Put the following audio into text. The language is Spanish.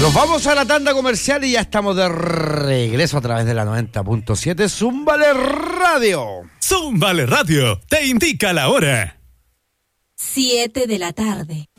Nos vamos a la tanda comercial y ya estamos de regreso a través de la 90.7 Zúmbale Radio. Zúmbale Radio te indica la hora. 7 de la tarde.